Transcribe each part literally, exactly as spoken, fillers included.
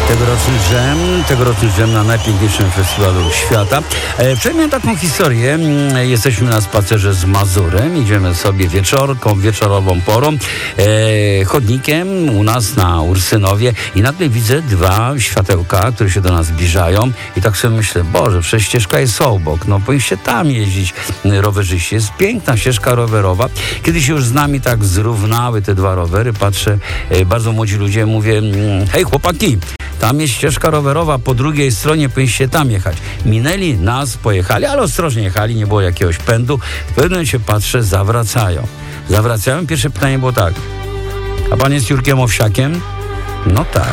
Tegoroczny dżem, tegoroczny dżem na najpiękniejszym festiwalu świata. E, wczoraj miałem taką historię. Jesteśmy na spacerze z Mazurem. Idziemy sobie wieczorką, wieczorową porą, e, chodnikiem u nas na Ursynowie i nagle widzę dwa światełka, które się do nas zbliżają i tak sobie myślę, Boże, przecież ścieżka jest obok. No powinniście tam jeździć rowerzyści. Jest piękna ścieżka rowerowa. Kiedyś już z nami tak zrównały te dwa rowery. Patrzę, e, bardzo młodzi ludzie, mówię, hej chłopaki, tam jest ścieżka rowerowa, po drugiej stronie powinniście tam jechać. Minęli nas, pojechali, ale ostrożnie jechali, nie było jakiegoś pędu. W pewnym momencie patrzę, zawracają. Zawracają. Pierwsze pytanie było tak. A pan jest Jurkiem Owsiakiem? No tak.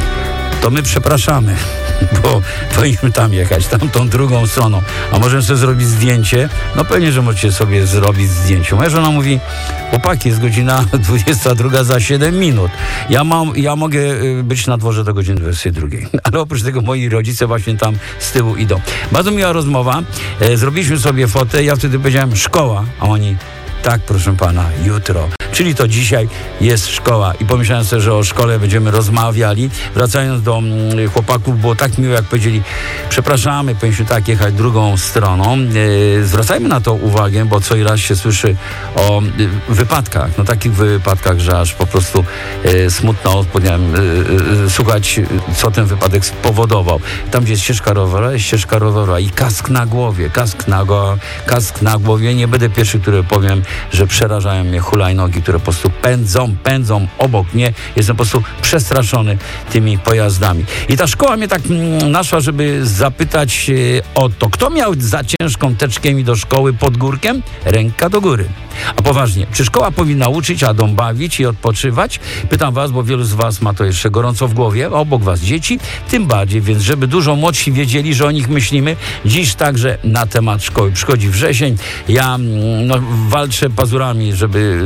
To my przepraszamy, bo powinniśmy tam jechać, tamtą drugą stroną. A możemy sobie zrobić zdjęcie? No pewnie, że możecie sobie zrobić zdjęcie. Moja żona mówi, chłopaki, jest godzina dwudziesta druga za siedem minut. Ja, mam, ja mogę być na dworze do godziny dwudziestej drugiej. Ale oprócz tego moi rodzice właśnie tam z tyłu idą. Bardzo miła rozmowa. E, zrobiliśmy sobie fotę. Ja wtedy powiedziałem, szkoła. A oni, tak, proszę pana, jutro. Czyli to dzisiaj jest szkoła. I pomyślałem sobie, że o szkole będziemy rozmawiali. Wracając do mm, chłopaków, było tak miło, jak powiedzieli, przepraszamy, powinniśmy tak jechać drugą stroną. E, zwracajmy na to uwagę, bo co i raz się słyszy o e, wypadkach. No takich wypadkach, że aż po prostu e, smutno podjąłem, e, e, słuchać, co ten wypadek spowodował. Tam, gdzie jest ścieżka rowerowa, jest ścieżka rowerowa i kask na głowie, kask na, go, kask na głowie. Nie będę pierwszy, który powiem, że przerażają mnie hulajnogi, które po prostu pędzą, pędzą obok mnie. Jestem po prostu przestraszony tymi pojazdami. I ta szkoła mnie tak mm, naszła, żeby zapytać e, o to, kto miał za ciężką teczkę mi do szkoły pod górkiem? Ręka do góry. A poważnie, czy szkoła powinna uczyć, a dom bawić i odpoczywać? Pytam was, bo wielu z was ma to jeszcze gorąco w głowie, a obok was dzieci, tym bardziej, więc żeby dużo młodsi wiedzieli, że o nich myślimy. Dziś także na temat szkoły. Przychodzi wrzesień, ja no, walczę pazurami, żeby